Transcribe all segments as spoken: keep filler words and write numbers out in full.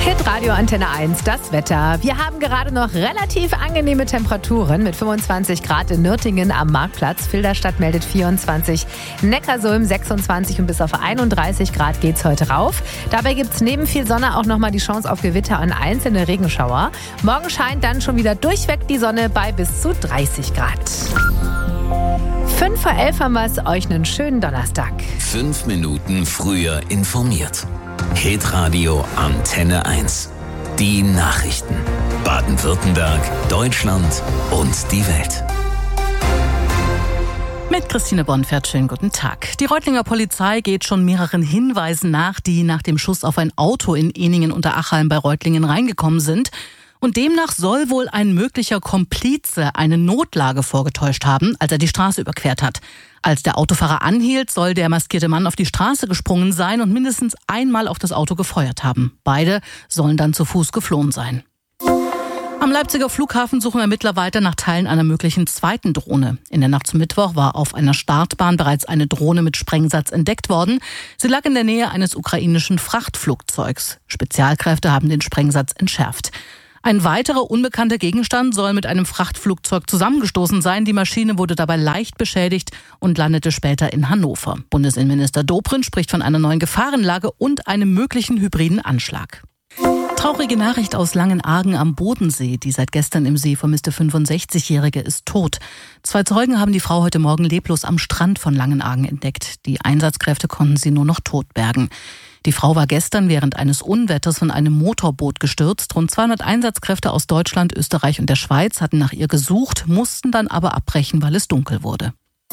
Hitradio Antenne eins, das Wetter. Wir haben gerade noch relativ angenehme Temperaturen mit fünfundzwanzig Grad in Nürtingen am Marktplatz. Filderstadt meldet vierundzwanzig, Neckarsulm sechsundzwanzig und bis auf einunddreißig Grad geht's heute rauf. Dabei gibt's neben viel Sonne auch nochmal die Chance auf Gewitter und einzelne Regenschauer. Morgen scheint dann schon wieder durchweg die Sonne bei bis zu dreißig Grad. Fünf vor elf haben wir es, euch einen schönen Donnerstag. Fünf Minuten früher informiert. Hitradio Antenne eins. Die Nachrichten. Baden-Württemberg, Deutschland und die Welt. Mit Christine Bonfert, schönen guten Tag. Die Reutlinger Polizei geht schon mehreren Hinweisen nach, die nach dem Schuss auf ein Auto in Ehningen unter Achalm bei Reutlingen reingekommen sind. Und demnach soll wohl ein möglicher Komplize eine Notlage vorgetäuscht haben, als er die Straße überquert hat. Als der Autofahrer anhielt, soll der maskierte Mann auf die Straße gesprungen sein und mindestens einmal auf das Auto gefeuert haben. Beide sollen dann zu Fuß geflohen sein. Am Leipziger Flughafen suchen Ermittler weiter nach Teilen einer möglichen zweiten Drohne. In der Nacht zum Mittwoch war auf einer Startbahn bereits eine Drohne mit Sprengsatz entdeckt worden. Sie lag in der Nähe eines ukrainischen Frachtflugzeugs. Spezialkräfte haben den Sprengsatz entschärft. Ein weiterer unbekannter Gegenstand soll mit einem Frachtflugzeug zusammengestoßen sein. Die Maschine wurde dabei leicht beschädigt und landete später in Hannover. Bundesinnenminister Dobrindt spricht von einer neuen Gefahrenlage und einem möglichen hybriden Anschlag. Traurige Nachricht aus Langenargen am Bodensee. Die seit gestern im See vermisste fünfundsechzigjährige ist tot. Zwei Zeugen haben die Frau heute Morgen leblos am Strand von Langenargen entdeckt. Die Einsatzkräfte konnten sie nur noch tot bergen. Die Frau war gestern während eines Unwetters von einem Motorboot gestürzt. Rund zweihundert Einsatzkräfte aus Deutschland, Österreich und der Schweiz hatten nach ihr gesucht, mussten dann aber abbrechen, weil es dunkel wurde.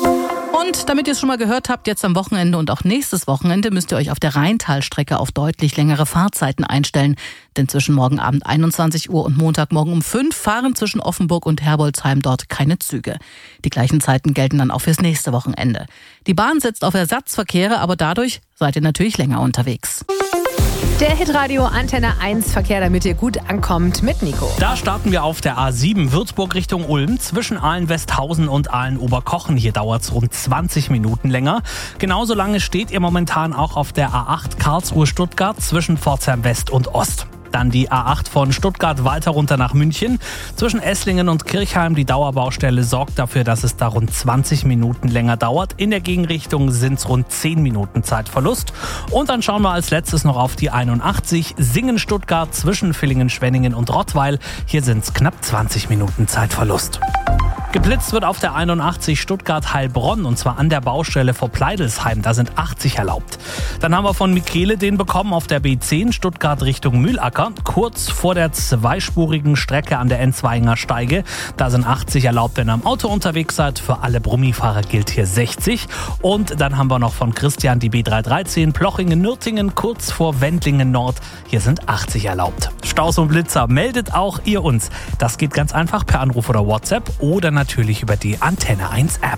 Und damit ihr es schon mal gehört habt, jetzt am Wochenende und auch nächstes Wochenende müsst ihr euch auf der Rheintalstrecke auf deutlich längere Fahrzeiten einstellen. Denn zwischen morgen Abend einundzwanzig Uhr und Montagmorgen um fünf fahren zwischen Offenburg und Herbolzheim dort keine Züge. Die gleichen Zeiten gelten dann auch fürs nächste Wochenende. Die Bahn setzt auf Ersatzverkehre, aber dadurch seid ihr natürlich länger unterwegs. Der Hitradio Antenne eins Verkehr, damit ihr gut ankommt, mit Nico. Da starten wir auf der A sieben Würzburg Richtung Ulm zwischen Aalen-Westhausen und Aalen-Oberkochen. Hier dauert es rund zwanzig Minuten länger. Genauso lange steht ihr momentan auch auf der A acht Karlsruhe-Stuttgart zwischen Pforzheim West und Ost. Dann die A acht von Stuttgart weiter runter nach München. Zwischen Esslingen und Kirchheim, die Dauerbaustelle, sorgt dafür, dass es da rund zwanzig Minuten länger dauert. In der Gegenrichtung sind es rund zehn Minuten Zeitverlust. Und dann schauen wir als letztes noch auf die einundachtzig Singen-Stuttgart zwischen Villingen-Schwenningen und Rottweil. Hier sind es knapp zwanzig Minuten Zeitverlust. Geblitzt wird auf der einundachtzig Stuttgart-Heilbronn und zwar an der Baustelle vor Pleidelsheim. Da sind achtzig erlaubt. Dann haben wir von Michele den bekommen auf der B zehn Stuttgart Richtung Mühlacker. Kurz vor der zweispurigen Strecke an der Enzweiger Steige. Da sind achtzig erlaubt, wenn ihr am Auto unterwegs seid. Für alle Brummifahrer gilt hier sechzig. Und dann haben wir noch von Christian die B dreihundertdreizehn Plochingen-Nürtingen kurz vor Wendlingen Nord. Hier sind achtzig erlaubt. Staus und Blitzer, meldet auch ihr uns. Das geht ganz einfach per Anruf oder WhatsApp oder natürlich über die Antenne eins App.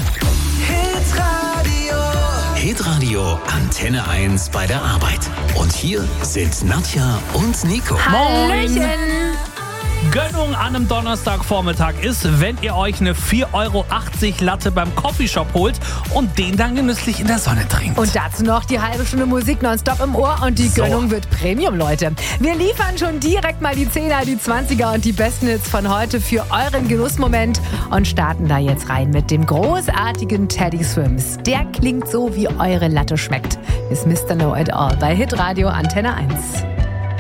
Hitradio. Hitradio Antenne eins bei der Arbeit. Und hier sind Nadja und Nico. Hallöchen! Gönnung an einem Donnerstagvormittag ist, wenn ihr euch eine vier Euro achtzig Latte beim Coffeeshop holt und den dann genüsslich in der Sonne trinkt. Und dazu noch die halbe Stunde Musik nonstop im Ohr und die So. Gönnung wird Premium, Leute. Wir liefern schon direkt mal die Zehner, die Zwanziger und die besten Hits von heute für euren Genussmoment und starten da jetzt rein mit dem großartigen Teddy Swims. Der klingt so, wie eure Latte schmeckt. Ist Mister Know It All bei Hitradio Antenne eins.